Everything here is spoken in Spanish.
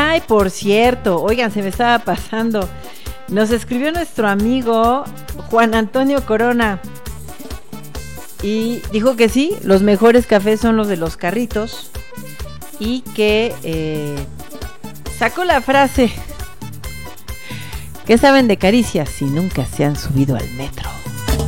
Ay, por cierto, oigan, se me estaba pasando. Nos escribió nuestro amigo Juan Antonio Corona y dijo que sí, los mejores cafés son los de los carritos y que sacó la frase: ¿qué saben de caricias si nunca se han subido al metro?